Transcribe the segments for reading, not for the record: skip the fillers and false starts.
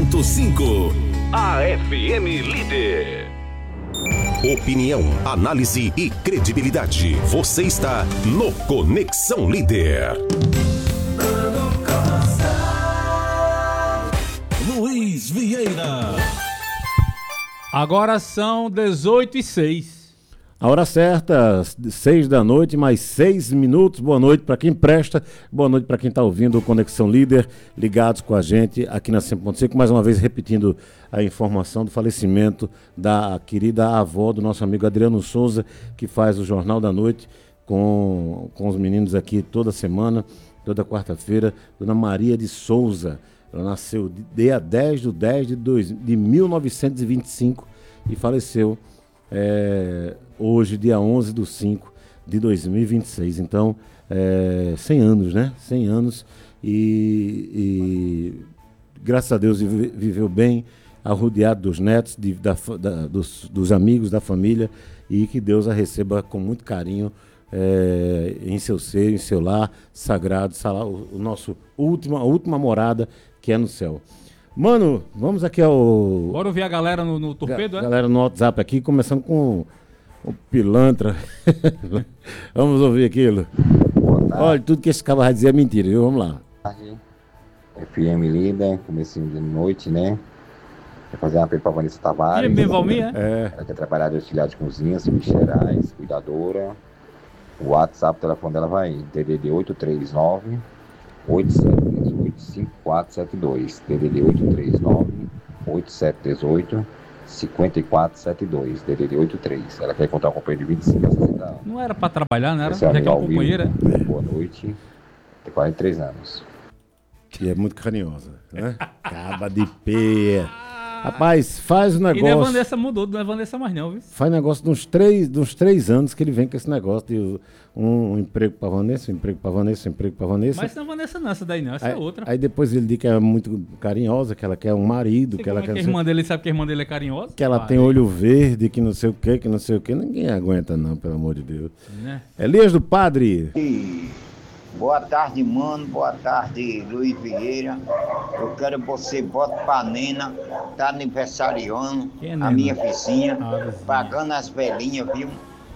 100,5. A FM Líder. Opinião, análise e credibilidade. Você está no Conexão Líder. Luiz Vieira. Agora são 18h06. A hora certa, 6 da noite, mais 6 minutos. Boa noite para quem presta, boa noite para quem está ouvindo o Conexão Líder, ligados com a gente aqui na 100.5. Mais uma vez repetindo a informação do falecimento da querida avó do nosso amigo Adriano Souza, que faz o Jornal da Noite com os meninos aqui toda semana, toda quarta-feira, Dona Maria de Souza. Ela nasceu dia 10 de 10 de 1925 e faleceu hoje, dia 11 de 5 de 2026. Então, 100 anos, né? 100 anos e graças a Deus viveu bem, arrodeado dos netos, dos amigos, da família, e que Deus a receba com muito carinho em seu ser, em seu lar sagrado, o nosso a última morada, que é no céu. Mano, vamos aqui ao... Bora ouvir a galera no torpedo, Galera no WhatsApp aqui, começando com o pilantra. Vamos ouvir aquilo. Olha, tudo que esse cara vai dizer é mentira, viu? Vamos lá. FM Líder, comecinho de noite, né? Quer fazer uma pra Vanessa Tavares. E bem, Valmir, Ela quer trabalhar de auxiliar de cozinha, serviços gerais, cuidadora. O WhatsApp, o telefone dela vai DDD 839 8718 5472, DDD 839 8718 5472, DDD 83. Ela quer encontrar um companheiro de 25 a 60 anos. Não era pra trabalhar, não era? Esse é Já que é uma amigo companheira. Boa noite. Tem 43 anos. E é muito carinhosa, né? Caba de pé. Rapaz, faz o negócio. E não é Vanessa mudou, não é Vanessa mais não, viu? Faz negócio de uns três anos que ele vem com esse negócio de um emprego pra Vanessa, um emprego pra Vanessa, um emprego pra Vanessa. Mas não é Vanessa não, essa daí não, essa é outra. Aí depois ele diz que é muito carinhosa, que ela quer um marido, que ela quer... Que a irmã dele sabe que a irmã dele é carinhosa? Que ela tem olho verde, que não sei o que, Ninguém aguenta não, pelo amor de Deus. Né? Elias do Padre. Boa tarde, mano. Boa tarde, Luiz Vieira. Eu quero que você bote pra Nena, tá aniversariando, Quem é a Nena? minha vizinha, Vizinha. pagando as velhinhas, viu?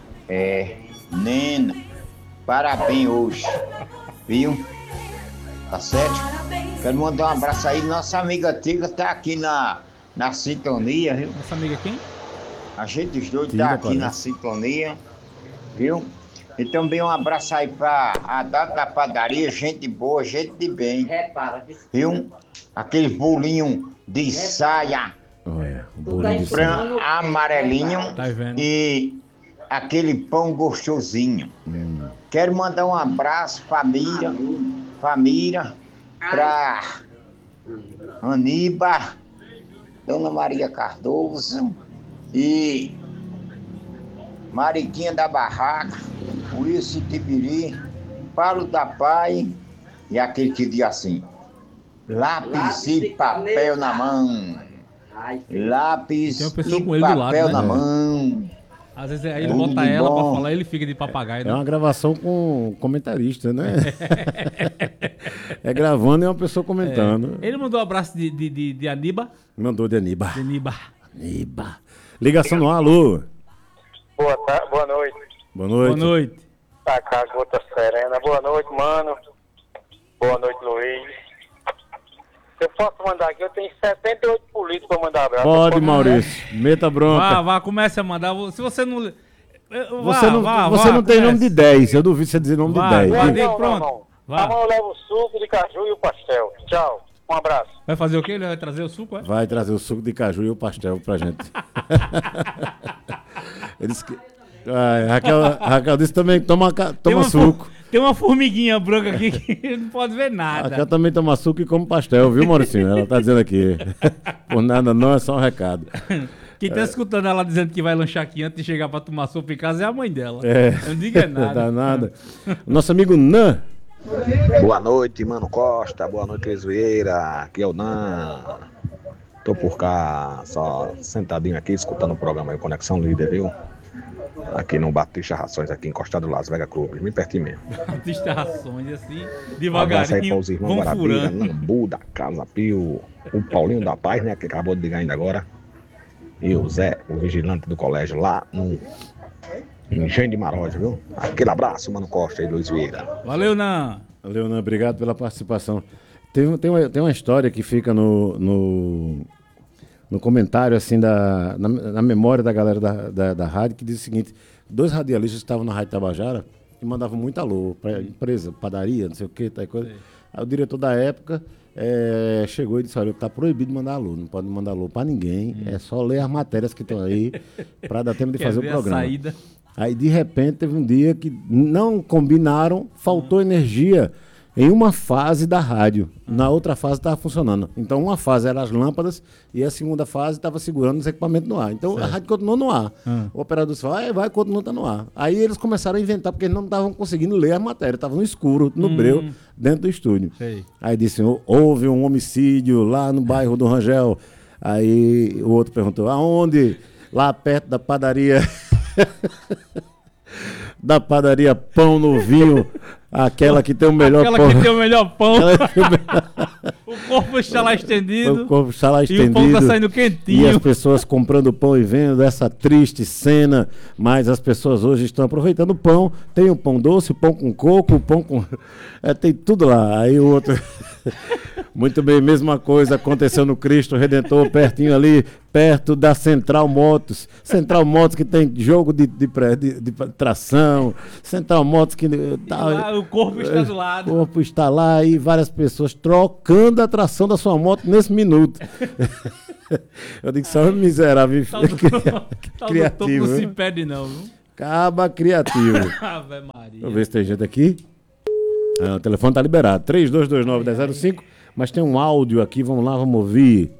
Nena, parabéns hoje, viu? Tá certo? Quero mandar um abraço aí. Nossa amiga Tiga tá aqui na sintonia, viu? Essa amiga quem? A gente os dois Tiga, tá aqui parece. na sintonia, viu? E também um abraço aí pra a data da padaria, gente boa, gente de bem. Viu? Aqueles bolinhos de saia Olha, o bolinho de branco, amarelinho Tá vendo? e aquele pão gostosinho. Quero mandar um abraço, família, pra Aníbal, Dona Maria Cardoso e Mariquinha da Barraca, Wilson Tibiri, Paulo da Pai e aquele que diz assim: lápis e papel na mão. Lápis Tem uma pessoa e com ele do papel lado, né? na mão. Às vezes aí ele Tudo bota de ela bom. pra falar e ele fica de papagaio, É né? uma gravação com comentarista, né? É gravando e é uma pessoa comentando. Ele mandou um abraço de Aníbal. Mandou de Aníbal. De Aníbal. Aníbal. Ligação no ar, alô. Boa noite. Boa noite. Boa noite. Tá cá, Gota Serena. Boa noite, mano. Boa noite, Luiz. Eu posso mandar aqui, eu tenho 78 políticos pra mandar abraço. Pode, Maurício. Meta bronca. Vá, comece a mandar. Se você não... Você não tem nome de 10. Eu duvido você dizer nome Vá, de 10. vá. viu? Pronto. Vá. Amanhã eu levo o suco de caju e o pastel. Tchau. Um abraço. Vai fazer o quê? Ele vai trazer o suco, é? Vai trazer o suco de caju e o pastel pra gente. Eles que... Raquel disse também que toma suco. Tem uma formiguinha branca aqui que não pode ver nada. Raquel também toma suco e come pastel, viu, Mauricinho? Ela tá dizendo aqui. Por nada não, é só um recado. Quem tá escutando ela dizendo que vai lanchar aqui antes de chegar pra tomar sopa em casa é a mãe dela. Eu não digo Não dá nada. nada. Nosso amigo Nan. Boa noite, Mano Costa. Boa noite, Luiz Vieira. Aqui é o Nan. Tô por cá, só sentadinho aqui, escutando o programa aí, Conexão Líder, viu? Aqui no Batista Rações, aqui encostado Las Vegas Clube, bem pertinho mesmo. Batista Rações, assim, Um abraço aí devagarinho, para os irmãos vão Guarabira, furando. Nambu, da Casa Pio, o Paulinho da Paz, né, que acabou de ligar ainda agora. E o Zé, o vigilante do colégio, lá no Engenho de Maroja, viu? Aquele abraço, Mano Costa e Luiz Vieira. Valeu, Nan. Valeu, Nan, obrigado pela participação. Tem uma história que fica no comentário, assim, na memória da galera da rádio, que diz o seguinte: 2 radialistas estavam na Rádio Tabajara e mandavam muito alô para empresa, padaria, não sei o que, tal coisa. Sim. Aí o diretor da época chegou e disse: olha, tá proibido mandar alô, não pode mandar alô para ninguém, é só ler as matérias que estão aí para dar tempo de Quer fazer o ver a programa. saída? Aí, de repente, teve um dia que não combinaram, faltou energia em uma fase da rádio. Na outra fase estava funcionando. Então, uma fase era as lâmpadas e a segunda fase estava segurando os equipamentos no ar. Então, a rádio continuou no ar. O operador disse: vai, continua no ar. Aí eles começaram a inventar, porque eles não estavam conseguindo ler a matéria. Estavam no escuro, no breu, dentro do estúdio. Sei. Aí disse: houve um homicídio lá no bairro do Rangel. Aí o outro perguntou: aonde? Lá perto da padaria... da padaria Pão no Vinho, aquela que tem o melhor Aquela pão. que tem o melhor pão. Aquela que tem o melhor- O corpo está lá estendido. O corpo está lá E estendido. o pão tá saindo E quentinho. as pessoas comprando pão e vendo essa triste cena, mas as pessoas hoje estão aproveitando o pão. Tem o pão doce, o pão com coco, o pão com... tem tudo lá. Aí o outro... Muito bem, mesma coisa aconteceu no Cristo Redentor, pertinho ali, perto da Central Motos. Central Motos que tem jogo de tração. Central Motos que... Lá, o corpo está do lado. O corpo está lá e várias pessoas trocando a tração da sua moto nesse minuto. Eu digo: só miserável. Tal do topo Criativo. não se Viu? pede, não, viu? Caba criativo. Ave Maria. Deixa eu ver se tem gente aqui. O telefone está liberado. 3229-1005. Mas tem um áudio aqui. Vamos lá, vamos ouvir.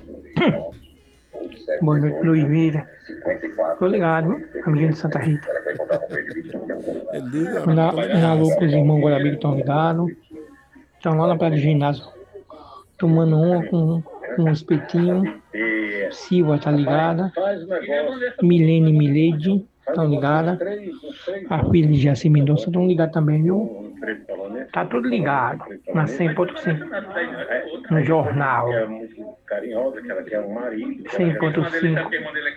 Boa noite, Luiz Vieira. Tô ligado, viu? Amiguinho de Santa Rita. Na alô pros irmãos Guarabira que estão ligados. Estão lá na praia do ginásio. Tomando uma com um espetinho. Silva tá ligada. Milene e Milady estão ligadas. A filha de Jaci Mendonça estão ligadas também, viu? Tá tudo ligado. Na 100.5. No jornal. 100.5.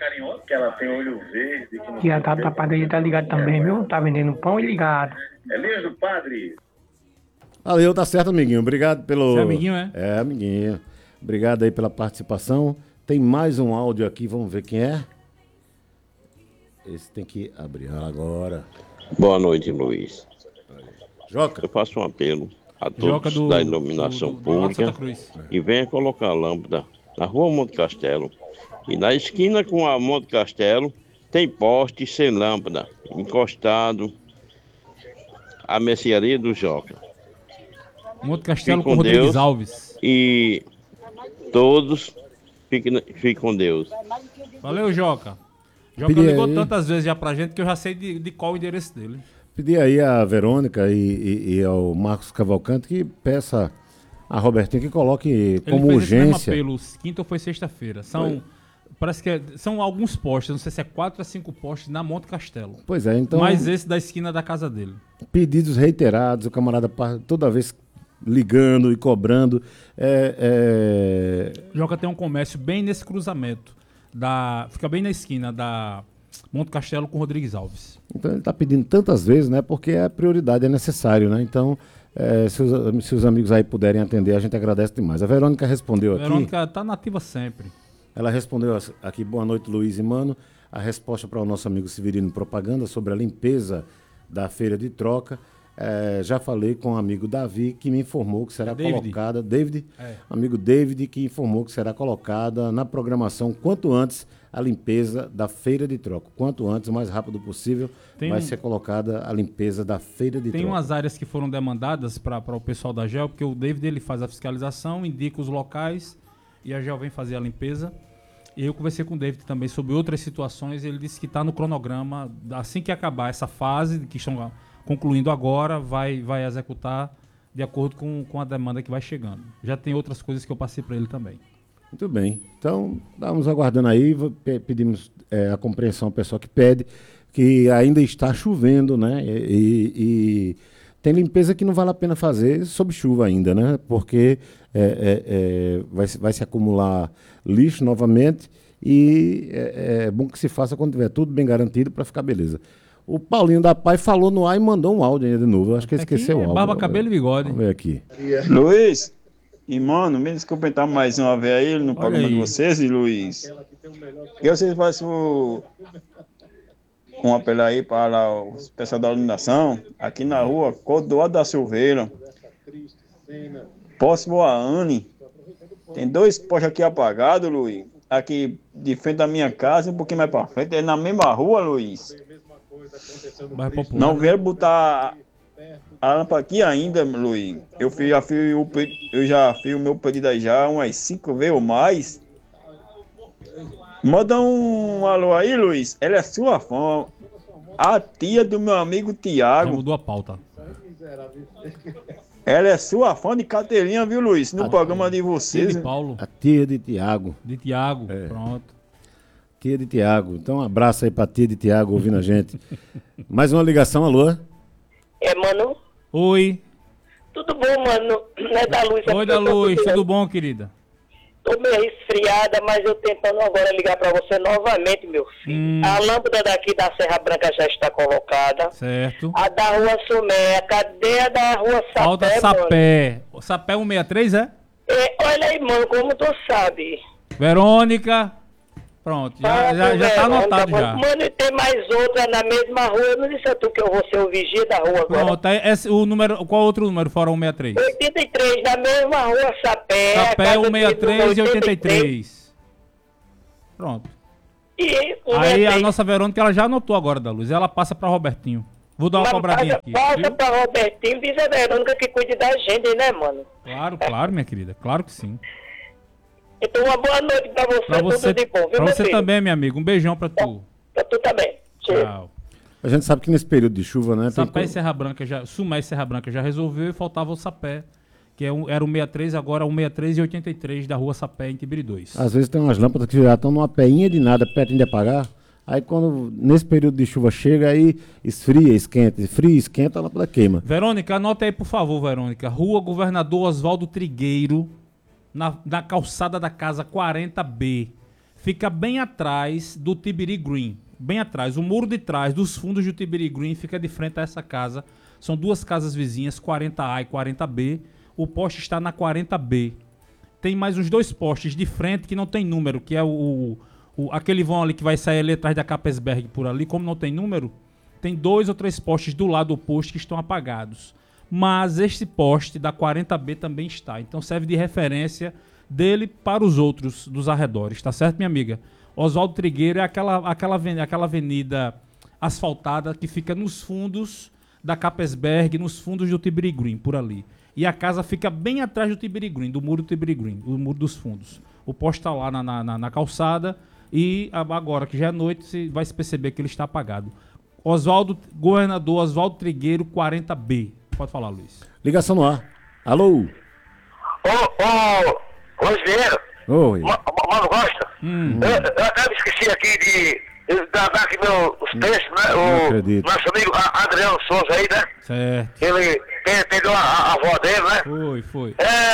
E a Tata da padaria tá ligado também, viu? Tá vendendo pão e ligado. Valeu, tá certo, amiguinho. Obrigado pelo... Você é amiguinho, é? É, amiguinho. Obrigado aí pela participação. Tem mais um áudio aqui, vamos ver quem é. Esse tem que abrir agora. Boa noite, Luiz. Joca. Eu faço um apelo a Joca todos da iluminação do pública Santa Cruz. e venha colocar a lâmpada na rua Monte Castelo. E na esquina com a Monte Castelo tem poste sem lâmpada, encostado à mercearia do Joca. Monte Castelo Fique com com Rodrigues Deus. Alves. E todos fiquem com Deus. Valeu, Joca. Joca Pedi ligou aí. tantas vezes já pra gente que eu já sei de qual o endereço dele. Pedir aí a Verônica e ao Marcos Cavalcante que peça a Robertinho que coloque Ele como fez esse mesmo urgência. apelo, quinta ou foi sexta-feira. Parece que são alguns postes, não sei se é 4 a 5 postes na Monte Castelo. Pois é, então... Mais esse da esquina da casa dele. Pedidos reiterados, o camarada toda vez ligando e cobrando. Joca tem um comércio bem nesse cruzamento. Fica bem na esquina da Monte Castelo com Rodrigues Alves. Então ele está pedindo tantas vezes, né? Porque é prioridade, é necessário, né? Então, se os amigos aí puderem atender, a gente agradece demais. A Verônica respondeu aqui. A Verônica tá nativa sempre. Ela respondeu aqui: boa noite, Luiz e Mano. A resposta para o nosso amigo Severino Propaganda sobre a limpeza da feira de troca. Já falei com o amigo Davi, que me informou que será colocada. David? Amigo David, que informou que será colocada na programação quanto antes a limpeza da feira de troca. Quanto antes, o mais rápido possível, vai ser colocada a limpeza da feira de troca. Tem umas áreas que foram demandadas para o pessoal da GEL, porque o David ele faz a fiscalização, indica os locais e a GEL vem fazer a limpeza. E eu conversei com o David também sobre outras situações. Ele disse que está no cronograma. Assim que acabar essa fase, que estão concluindo agora, vai executar de acordo com a demanda que vai chegando. Já tem outras coisas que eu passei para ele também. Muito bem. Então, estamos aguardando aí. Pedimos a compreensão ao pessoal que pede. que ainda está chovendo, né? E tem limpeza que não vale a pena fazer sob chuva ainda, né? Porque vai se acumular lixo novamente e é bom que se faça quando tiver tudo bem garantido para ficar beleza. O Paulinho da Pai falou no ar e mandou um áudio ainda de novo. Eu acho que ele esqueceu o áudio. Barba, cabelo e bigode. Vamos ver aqui. Luiz, e mano, me desculpa entrar mais uma vez aí no programa de vocês, e Luiz. Que vocês façam um apelo aí para o pessoal da iluminação, aqui na rua Codoado da Silveira, próximo a Anne. Tem 2 postes aqui apagados, Luiz. Aqui de frente da minha casa, um pouquinho mais para frente, é na mesma rua, Luiz. Não vieram botar a lâmpada aqui ainda, Luiz. Eu já fiz o meu pedido aí já umas 5 vezes ou mais. Manda um alô aí, Luiz. Ela é sua fã. A tia do meu amigo Tiago. Mudou a pauta. Ela é sua fã de carteirinha, viu, Luiz? No programa de vocês. Tia de Paulo. A tia de Tiago. De Tiago, pronto. Tia de Tiago. Então um abraço aí pra tia de Tiago ouvindo a gente. Mais uma ligação, alô? Mano? Oi. Tudo bom, mano? Não é da Luz. Oi, da Luz. Tudo bom, querida? Tô meio resfriada, mas eu tentando agora ligar pra você novamente, meu filho. A lâmpada daqui da Serra Branca já está colocada. Certo. A da Rua Sumé, cadê a da Rua Sapé, Falta Sapé. O Sapé 163, é? Olha aí, mano, como tu sabe. Verônica. Pronto, já tá anotado já. Mano, e tem mais outra na mesma rua. Eu não disse a tu que eu vou ser o vigia da rua agora. Pronto, o número, qual outro número fora 163? 83, na mesma rua Sapé. Sapé 163 e 83. Pronto. E aí a nossa Verônica, ela já anotou agora da Luz. Ela passa pra Robertinho. Vou dar uma cobradinha aqui. Passa pra Robertinho, diz a Verônica que cuide da gente, né, mano? Claro, minha querida. Claro que sim. Então, uma boa noite pra você, tudo de bom, viu, pra meu você filho? Também, meu amigo. Um beijão pra tu. Pra tu também. Tchau. A gente sabe que nesse período de chuva, né? Sapé e Serra Branca Sumé e Serra Branca já resolveu e faltava o Sapé, que era o 63, agora o 63 e 83 da rua Sapé em Tibiri 2. Às vezes tem umas lâmpadas que já estão numa peinha de nada, perto de apagar. Aí quando nesse período de chuva chega, aí esfria, esquenta, a lâmpada queima. Verônica, anota aí por favor, Verônica. Rua Governador Oswaldo Trigueiro, na calçada da casa 40B. Fica bem atrás do Tibiri Green. Bem atrás. O muro de trás dos fundos do Tibiri Green fica de frente a essa casa. São 2 casas vizinhas, 40A e 40B. O poste está na 40B. Tem mais uns 2 postes de frente que não tem número, que é aquele vão ali que vai sair ali atrás da Capesberg por ali. Como não tem número, tem 2 ou 3 postes do lado oposto que estão apagados. Mas este poste da 40B também está. Então serve de referência dele para os outros dos arredores. Tá certo, minha amiga? Oswaldo Trigueiro é aquela avenida asfaltada que fica nos fundos da Capesberg, nos fundos do Tibiri Green, por ali. E a casa fica bem atrás do Tibiri Green, do muro do Tibiri Green, do muro dos fundos. O poste está lá na calçada e agora que já é noite vai se perceber que ele está apagado. Governador Oswaldo Trigueiro, 40B. Pode falar, Luiz. Ligação no ar. Alô? Ô, Luiz Vieira. Oi. Mano, gosta? Eu até me esqueci aqui de dar aqui os textos, né? O nosso amigo Adriano Souza aí, né? Certo. Ele perdeu a avó dele, né? Foi.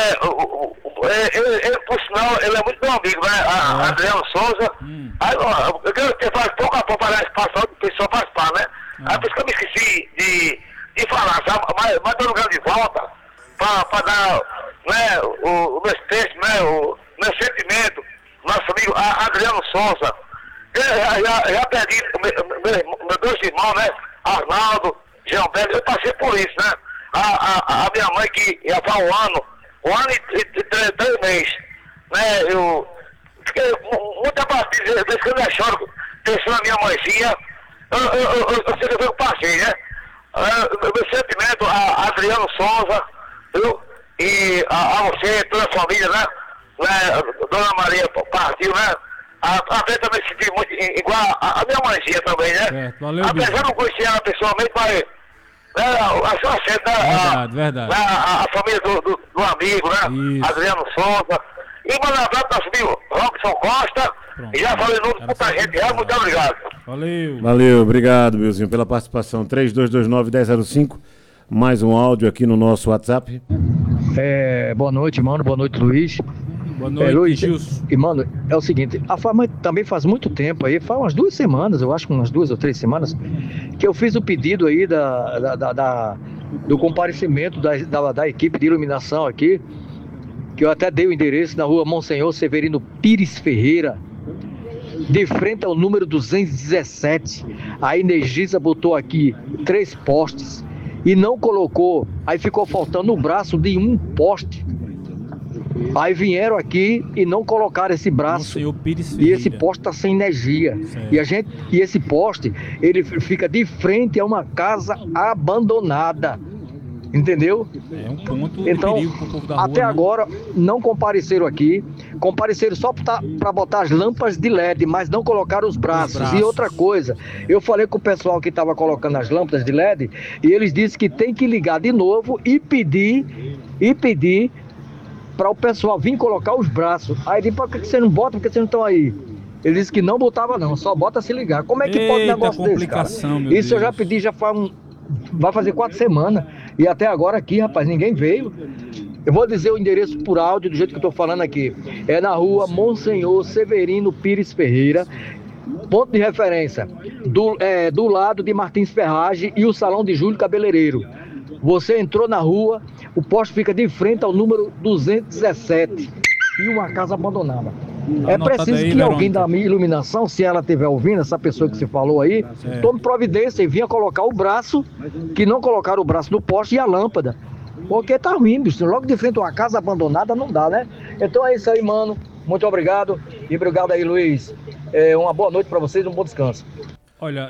Ele, por sinal, ele é muito meu amigo, né? Adriano Souza. Aí, eu quero que faz pouco a pouco para dar espaço para outra pessoa participar, né? Aí por isso que eu me esqueci de falar, sabe? Mas tô ligando de volta para dar, né, o meu texto, né? O meu sentimento, nosso amigo Adriano Souza. Eu já perdi meus 2 irmãos, né? Arnaldo, Jean Belo, eu passei por isso, né? A minha mãe que ia para um ano e 3 meses, né? Eu fiquei muito abatido, desde que eu me choro, pensando na minha mãezinha, eu sei que eu passei, né? Meu sentimento a Adriano Souza, viu? E a você, toda a família, né? Dona Maria partiu, né? Até também se senti muito igual a minha mãezinha também, né? Valeu, apesar de não conhecer ela pessoalmente, mas a sua sede, verdade. A família do amigo, né? Isso. Adriano Souza. E mandar um abraço para o nosso amigo Robson Costa. Pronto. E já falei no muita gente. Muito obrigado. Valeu, obrigado, Bilzinho, pela participação. 3229-1005, mais um áudio aqui no nosso WhatsApp. Boa noite, mano, boa noite, Luiz. Boa noite, Luiz. Gilson. E, mano, é o seguinte, a Farma também faz muito tempo aí, faz umas 2 semanas, eu acho que umas 2 ou 3 semanas, que eu fiz o pedido aí do comparecimento da equipe de iluminação aqui, que eu até dei o endereço na rua Monsenhor Severino Pires Ferreira, de frente ao número 217. A Energisa botou aqui 3 postes e não colocou, aí ficou faltando o braço de um poste. Aí vieram aqui e não colocaram esse braço. E esse poste está sem energia. E esse poste, ele fica de frente a uma casa abandonada. Entendeu? É um ponto então, de perigo pro povo da rua, até agora não compareceram aqui. Compareceram só para botar as lâmpadas de LED, mas não colocaram os braços. E outra coisa, eu falei com o pessoal que estava colocando as lâmpadas de LED e eles disseram que tem que ligar de novo e pedir para o pessoal vir colocar os braços. Aí eu disse, por que você não bota? Porque vocês não estão aí? Ele disse que não botava não, só bota se ligar. Como é que pode um negócio desse, cara? Isso eu já pedi, vai fazer 4 semanas. E até agora aqui, rapaz, ninguém veio. Eu vou dizer o endereço por áudio, do jeito que eu tô falando aqui. É na rua Monsenhor Severino Pires Ferreira, ponto de referência, do lado de Martins Ferragem e o Salão de Júlio Cabeleireiro. Você entrou na rua, o poste fica de frente ao número 217 e uma casa abandonada. É preciso que alguém da minha iluminação, se ela estiver ouvindo, essa pessoa que se falou aí, tome providência e venha colocar o braço, que não colocaram o braço no poste e a lâmpada. Porque tá ruim, bicho. Logo de frente a uma casa abandonada não dá, né? Então é isso aí, mano. Muito obrigado. E obrigado aí, Luiz. Uma boa noite pra vocês e um bom descanso. Olha,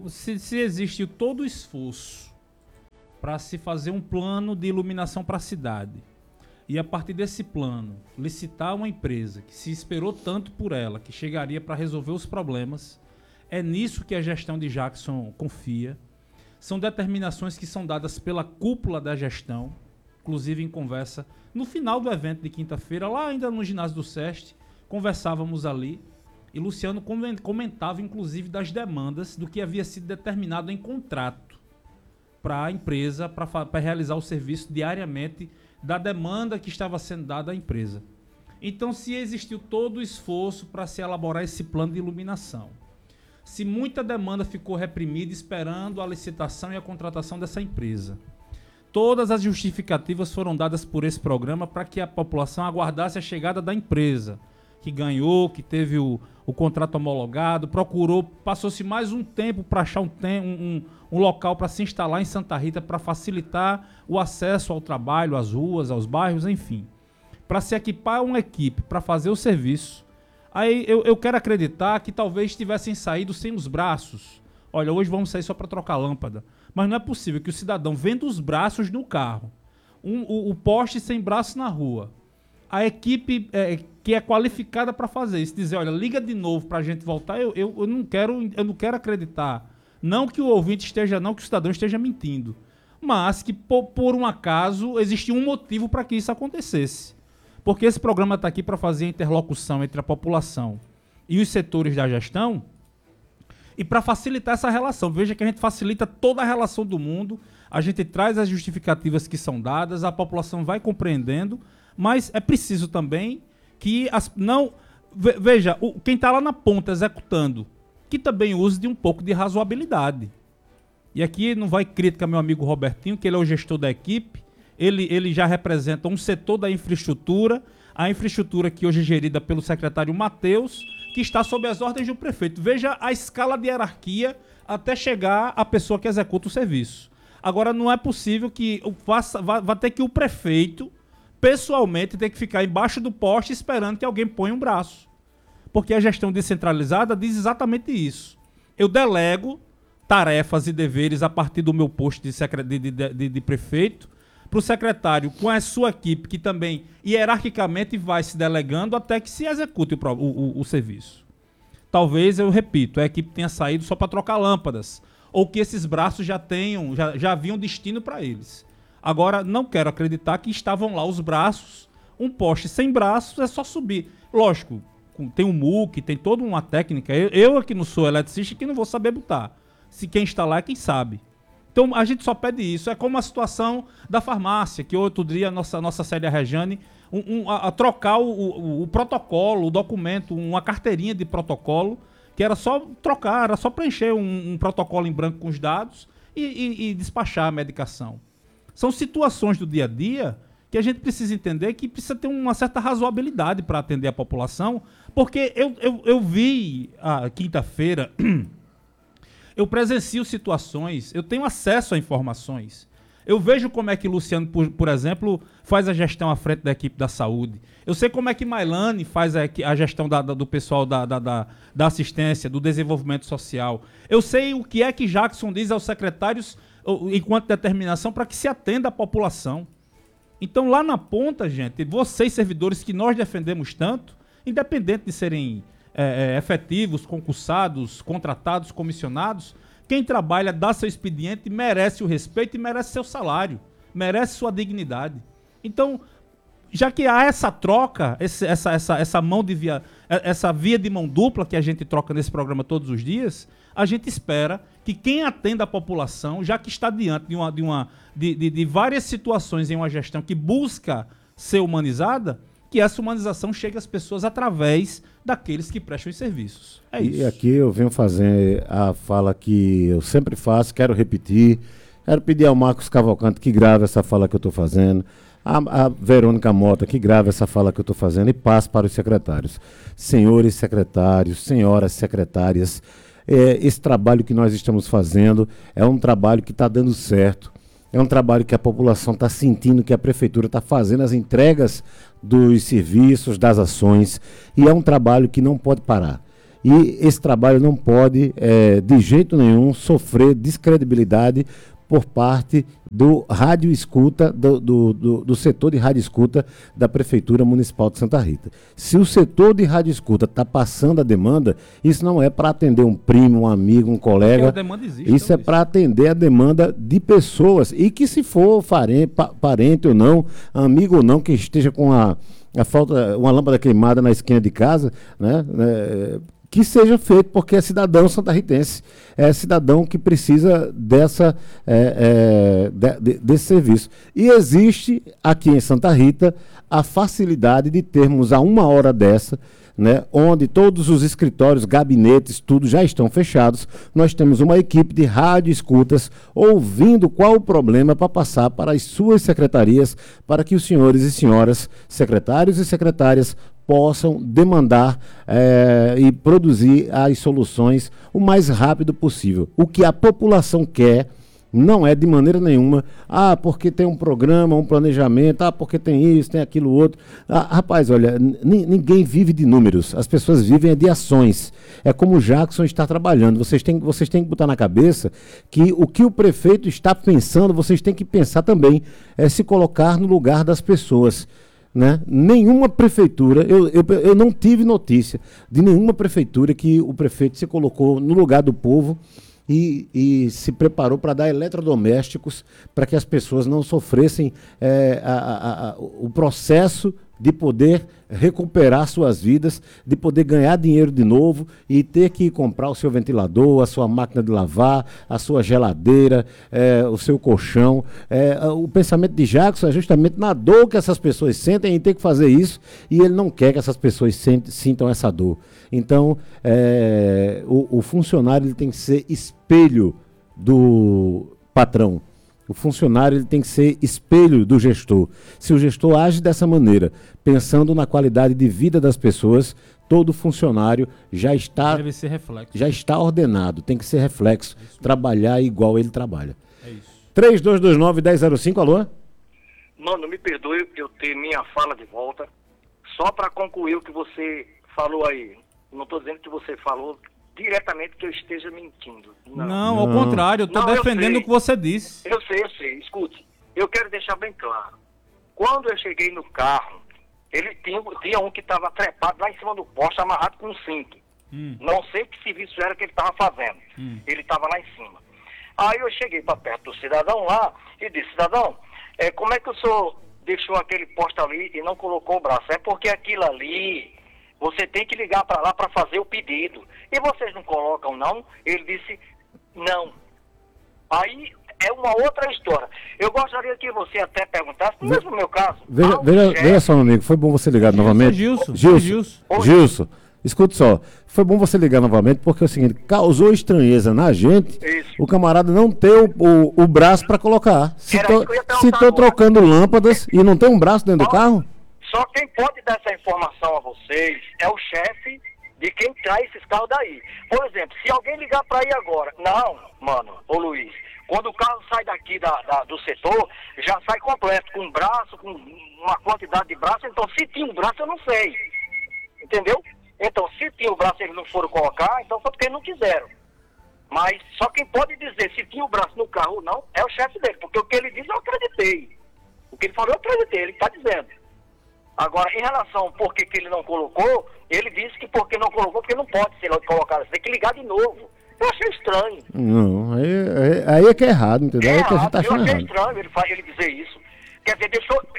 se existiu todo o esforço para se fazer um plano de iluminação para a cidade, e a partir desse plano, licitar uma empresa que se esperou tanto por ela, que chegaria para resolver os problemas, é nisso que a gestão de Jackson confia. São determinações que são dadas pela cúpula da gestão, inclusive em conversa. No final do evento de quinta-feira, lá ainda no ginásio do SEST, conversávamos ali, e Luciano comentava inclusive das demandas do que havia sido determinado em contrato para a empresa, para realizar o serviço diariamente, da demanda que estava sendo dada à empresa. Então, se existiu todo o esforço para se elaborar esse plano de iluminação, se muita demanda ficou reprimida esperando a licitação e a contratação dessa empresa, todas as justificativas foram dadas por esse programa para que a população aguardasse a chegada da empresa, que ganhou, que teve o contrato homologado, procurou, passou-se mais um tempo para achar um local para se instalar em Santa Rita para facilitar o acesso ao trabalho, às ruas, aos bairros, enfim. Para se equipar uma equipe para fazer o serviço. Aí eu quero acreditar que talvez tivessem saído sem os braços. Olha, hoje vamos sair só para trocar lâmpada. Mas não é possível que o cidadão venda os braços no carro, o poste sem braço na rua, a equipe que é qualificada para fazer isso, dizer, olha, liga de novo para a gente voltar, eu não quero acreditar. Não que o ouvinte esteja, não que o cidadão esteja mentindo, mas que por um acaso existia um motivo para que isso acontecesse. Porque esse programa está aqui para fazer a interlocução entre a população e os setores da gestão e para facilitar essa relação. Veja que a gente facilita toda a relação do mundo, a gente traz as justificativas que são dadas, a população vai compreendendo, mas é preciso também que veja, quem está lá na ponta executando, que também use de um pouco de razoabilidade. E aqui não vai crítica ao meu amigo Robertinho, que ele é o gestor da equipe, ele já representa um setor da infraestrutura, a infraestrutura que hoje é gerida pelo secretário Matheus, que está sob as ordens do prefeito. Veja a escala de hierarquia até chegar à pessoa que executa o serviço. Agora, não é possível que vá ter que o prefeito, pessoalmente, ter que ficar embaixo do poste esperando que alguém ponha um braço. Porque a gestão descentralizada diz exatamente isso. Eu delego tarefas e deveres a partir do meu posto de prefeito para o secretário com a sua equipe, que também hierarquicamente vai se delegando até que se execute o serviço. Talvez, eu repito, a equipe tenha saído só para trocar lâmpadas, ou que esses braços já haviam destino para eles. Agora, não quero acreditar que estavam lá os braços, um poste sem braços, é só subir. Lógico, tem um MUC, tem toda uma técnica. Eu aqui não sou eletricista que não vou saber botar. Se quem está lá é quem sabe. Então a gente só pede isso. É como a situação da farmácia, que outro dia a nossa Célia Rejane a trocar o protocolo, o documento, uma carteirinha de protocolo, que era só trocar, era só preencher um protocolo em branco com os dados e despachar a medicação. São situações do dia a dia que a gente precisa entender que precisa ter uma certa razoabilidade para atender a população, porque eu vi a quinta-feira, eu presencio situações, eu tenho acesso a informações. Eu vejo como é que Luciano, por exemplo, faz a gestão à frente da equipe da saúde. Eu sei como é que Mailane faz a gestão do pessoal da assistência, do desenvolvimento social. Eu sei o que é que Jackson diz aos secretários enquanto determinação para que se atenda a população. Então, lá na ponta, gente, vocês, servidores que nós defendemos tanto, independente de serem efetivos, concursados, contratados, comissionados, quem trabalha, dá seu expediente, merece o respeito e merece seu salário, merece sua dignidade. Então, já que há essa troca, essa via de mão dupla que a gente troca nesse programa todos os dias, a gente espera que quem atenda a população, já que está diante de várias situações em uma gestão que busca ser humanizada, que essa humanização chegue às pessoas através daqueles que prestam os serviços. É isso. E aqui eu venho fazer a fala que eu sempre faço, quero repetir, quero pedir ao Marcos Cavalcante que grave essa fala que eu estou fazendo, a Verônica Mota que grave essa fala que eu estou fazendo e passe para os secretários. Senhores secretários, senhoras secretárias, esse trabalho que nós estamos fazendo é um trabalho que está dando certo. É um trabalho que a população está sentindo que a prefeitura está fazendo as entregas dos serviços, das ações, e é um trabalho que não pode parar. E esse trabalho não pode, de jeito nenhum, sofrer descredibilidade por parte do rádio escuta, do setor de rádio escuta da Prefeitura Municipal de Santa Rita. Se o setor de rádio escuta está passando a demanda, isso não é para atender um primo, um amigo, um colega. Isso é para atender a demanda de pessoas. E que se for parente ou não, amigo ou não, que esteja com uma lâmpada queimada na esquina de casa, né? Que seja feito, porque é cidadão santarritense, é cidadão que precisa desse serviço. E existe aqui em Santa Rita a facilidade de termos a uma hora dessa, né, onde todos os escritórios, gabinetes, tudo já estão fechados. Nós temos uma equipe de rádio escutas ouvindo qual o problema para passar para as suas secretarias, para que os senhores e senhoras, secretários e secretárias, possam demandar e produzir as soluções o mais rápido possível. O que a população quer não é de maneira nenhuma, porque tem um programa, um planejamento, porque tem isso, tem aquilo outro. Rapaz, olha, ninguém vive de números, as pessoas vivem de ações. É como o Jackson está trabalhando. Vocês têm que botar na cabeça que o que o prefeito está pensando, vocês têm que pensar também, se colocar no lugar das pessoas. Né? Nenhuma prefeitura, eu não tive notícia de nenhuma prefeitura que o prefeito se colocou no lugar do povo e se preparou para dar eletrodomésticos para que as pessoas não sofressem o processo de poder recuperar suas vidas, de poder ganhar dinheiro de novo e ter que comprar o seu ventilador, a sua máquina de lavar, a sua geladeira, o seu colchão. O pensamento de Jackson é justamente na dor que essas pessoas sentem em ter que fazer isso, e ele não quer que essas pessoas sintam essa dor. Então, o funcionário ele tem que ser espelho do patrão. O funcionário ele tem que ser espelho do gestor. Se o gestor age dessa maneira, pensando na qualidade de vida das pessoas, todo funcionário deve ser reflexo. Já está ordenado, tem que ser reflexo, trabalhar igual ele trabalha. É isso. 3229-1005, alô? Mano, me perdoe eu ter minha fala de volta, só para concluir o que você falou aí. Não estou dizendo que você falou diretamente que eu esteja mentindo. Não, ao contrário, eu estou defendendo o que você disse. Eu sei. Escute, eu quero deixar bem claro. Quando eu cheguei no carro, ele tinha um que estava trepado lá em cima do poste, amarrado com um cinto. Não sei que serviço era que ele estava fazendo. Ele estava lá em cima. Aí eu cheguei para perto do cidadão lá e disse: cidadão, como é que o senhor deixou aquele poste ali e não colocou o braço? É porque aquilo ali Você tem que ligar para lá para fazer o pedido. E vocês não colocam, não? Ele disse, não. Aí é uma outra história. Eu gostaria que você até perguntasse, mesmo no meu caso... Veja só, meu amigo, foi bom você ligar novamente. Gilson, escute só. Foi bom você ligar novamente, porque é o seguinte, causou estranheza na gente o camarada não ter o braço para colocar. Se estou trocando lâmpadas e não tem um braço dentro do carro... Só quem pode dar essa informação a vocês é o chefe de quem traz esses carros daí. Por exemplo, se alguém ligar para aí agora... Não, mano, ô Luiz, quando o carro sai daqui do setor, já sai completo, com braço, com uma quantidade de braço. Então, se tinha um braço, eu não sei. Entendeu? Então, se tinha o braço e eles não foram colocar, então foi porque eles não quiseram. Mas só quem pode dizer se tinha o braço no carro ou não é o chefe dele. Porque o que ele diz, eu acreditei. O que ele falou, eu acreditei. Ele está dizendo. Agora, em relação ao porquê que ele não colocou, ele disse que porque não colocou, porque não pode ser colocado. Você tem que ligar de novo. Eu achei estranho. Não, aí é que é errado, entendeu? Aí é que a gente tá achando eu achei errado. estranho ele dizer isso. Quer dizer,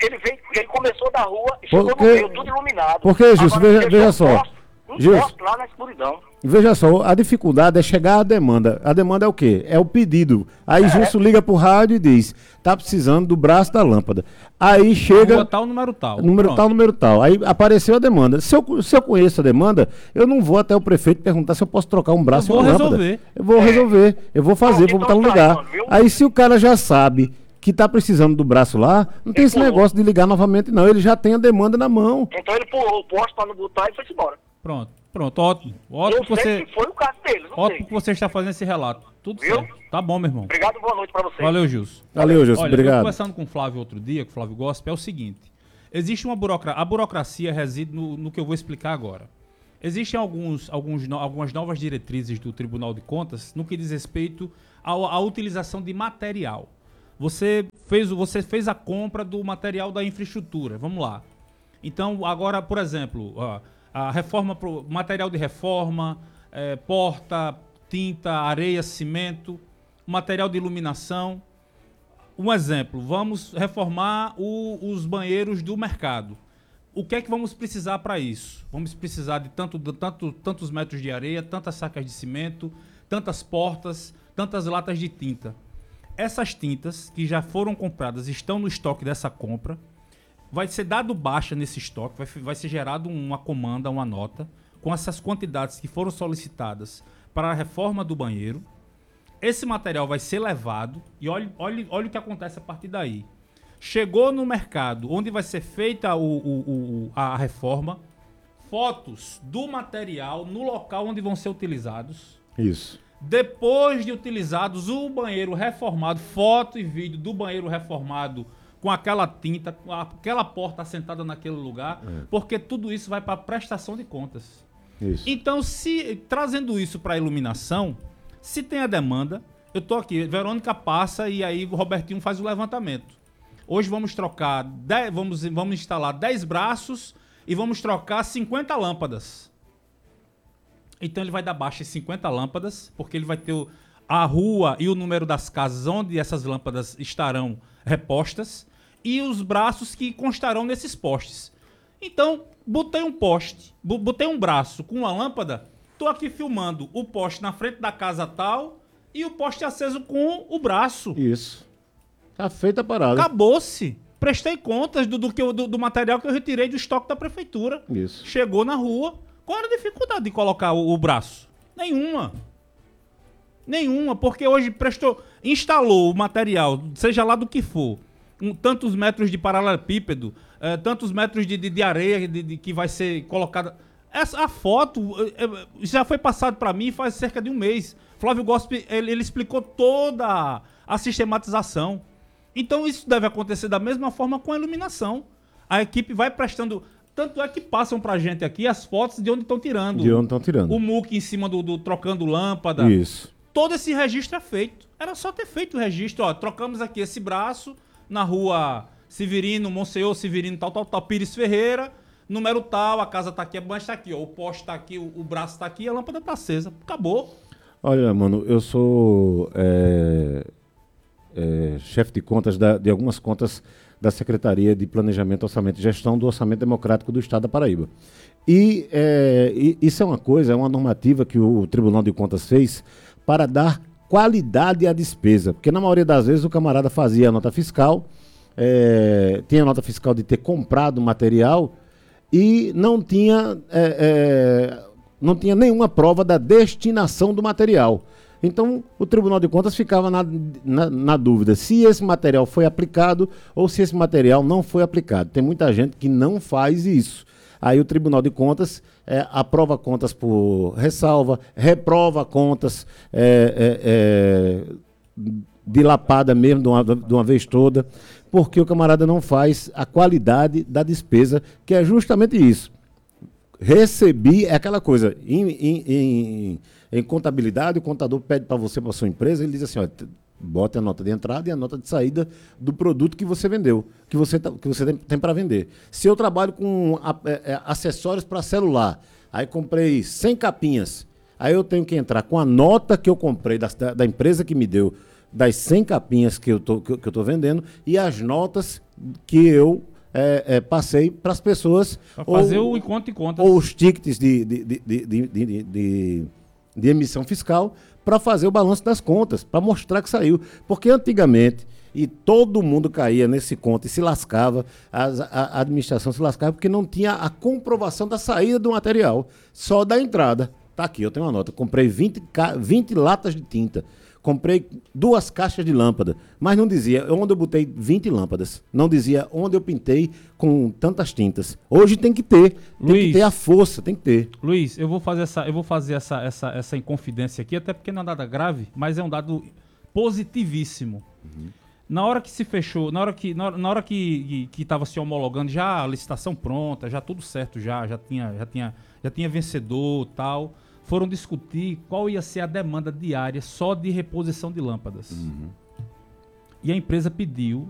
ele começou da rua e chegou no meio, tudo iluminado. Porque, Gilson, veja só. Posto lá na escuridão. Veja só, a dificuldade é chegar à demanda. A demanda é o quê? É o pedido. Aí Gilson liga pro rádio e diz, tá precisando do braço da lâmpada. Aí chega... Rua tal, número tal. Número tal. Aí apareceu a demanda. Se eu conheço a demanda, eu não vou até o prefeito perguntar se eu posso trocar um braço ou uma lâmpada. Eu vou resolver. Eu vou fazer, vou botar no lugar. Aí se o cara já sabe que tá precisando do braço lá, não tem esse negócio de ligar novamente, não. Ele já tem a demanda na mão. Então ele pulou o poste para não botar e foi embora. Pronto, ótimo. Ótimo que você... foi o caso dele, ótimo que você está fazendo esse relato. Tudo certo. Tá bom, meu irmão. Obrigado, boa noite para você. Valeu, Gilson. Valeu, Gilson, obrigado. Eu conversando com o Flávio outro dia, com o Flávio Gospel, é o seguinte. Existe uma burocracia. A burocracia reside no que eu vou explicar agora. Existem algumas novas diretrizes do Tribunal de Contas no que diz respeito à utilização de material. Você fez a compra do material da infraestrutura. Vamos lá. Então, agora, por exemplo, a reforma, material de reforma, porta, tinta, areia, cimento, material de iluminação. Um exemplo, vamos reformar os banheiros do mercado. O que é que vamos precisar para isso? Vamos precisar de tantos metros de areia, tantas sacas de cimento, tantas portas, tantas latas de tinta. Essas tintas que já foram compradas estão no estoque dessa compra. Vai ser dado baixa nesse estoque, vai ser gerado uma comanda, uma nota, com essas quantidades que foram solicitadas para a reforma do banheiro. Esse material vai ser levado e olha o que acontece a partir daí. Chegou no mercado, onde vai ser feita a reforma, fotos do material no local onde vão ser utilizados. Isso. Depois de utilizados o banheiro reformado, foto e vídeo do banheiro reformado com aquela tinta, com aquela porta assentada naquele lugar, porque tudo isso vai para a prestação de contas. Isso. Então, trazendo isso para a iluminação, se tem a demanda, eu tô aqui, Verônica passa e aí o Robertinho faz o levantamento. Hoje vamos trocar, vamos instalar 10 braços e vamos trocar 50 lâmpadas. Então ele vai dar baixa em 50 lâmpadas, porque ele vai ter a rua e o número das casas onde essas lâmpadas estarão repostas e os braços que constarão nesses postes. Então, botei um poste, botei um braço com uma lâmpada, tô aqui filmando o poste na frente da casa tal e o poste aceso com o braço. Isso. Tá feita a parada. Acabou-se. Prestei contas do material que eu retirei do estoque da prefeitura. Isso. Chegou na rua. Qual era a dificuldade de colocar o braço? Nenhuma. Nenhuma, porque hoje instalou o material, seja lá do que for, tantos metros de paralelepípedo, tantos metros de areia que vai ser colocada. A foto já foi passado para mim faz cerca de um mês. Flávio Gospel, ele explicou toda a sistematização. Então isso deve acontecer da mesma forma com a iluminação. A equipe vai prestando... Tanto é que passam pra gente aqui as fotos de onde estão tirando. De onde estão tirando. O muque em cima do trocando lâmpada. Isso. Todo esse registro é feito. Era só ter feito o registro. Ó, trocamos aqui esse braço na rua Severino, Monsenhor Severino, tal, Pires Ferreira, número tal, a casa tá aqui, a banha tá aqui, ó, o poste tá aqui, o braço tá aqui, a lâmpada tá acesa. Acabou. Olha, mano, eu sou chefe de contas de algumas contas da Secretaria de Planejamento, Orçamento e Gestão do Orçamento Democrático do Estado da Paraíba. E isso é uma coisa, é uma normativa que o Tribunal de Contas fez para dar qualidade à despesa, porque na maioria das vezes o camarada fazia a nota fiscal, tinha a nota fiscal de ter comprado material e não tinha nenhuma prova da destinação do material. Então, o Tribunal de Contas ficava na dúvida se esse material foi aplicado ou se esse material não foi aplicado. Tem muita gente que não faz isso. Aí o Tribunal de Contas aprova contas por ressalva, reprova contas dilapada mesmo de uma vez toda, porque o camarada não faz a qualidade da despesa, que é justamente isso. Recebi, é aquela coisa, em contabilidade, o contador pede para você, para sua empresa, ele diz assim, olha, bota a nota de entrada e a nota de saída do produto que você vendeu, que você tem para vender. Se eu trabalho com acessórios para celular, aí comprei 100 capinhas, aí eu tenho que entrar com a nota que eu comprei da empresa que me deu, das 100 capinhas que eu tô vendendo, e as notas que eu passei para as pessoas. Para fazer o encontro e contas. Ou os tickets de emissão fiscal, para fazer o balanço das contas, para mostrar que saiu. Porque antigamente, e todo mundo caía nesse conto e se lascava, a administração se lascava porque não tinha a comprovação da saída do material, só da entrada. Tá aqui, eu tenho uma nota. Comprei 20 latas de tinta. Comprei 2 caixas de lâmpada, mas não dizia onde eu botei 20 lâmpadas. Não dizia onde eu pintei com tantas tintas. Hoje tem que ter. Luiz, tem que ter a força, tem que ter. Luiz, eu vou fazer essa inconfidência aqui, até porque não é nada grave, mas é um dado positivíssimo. Uhum. Na hora que se fechou, na hora que estava se homologando, já a licitação pronta, já tudo certo, já tinha vencedor e tal. Foram discutir qual ia ser a demanda diária só de reposição de lâmpadas. Uhum. E a empresa pediu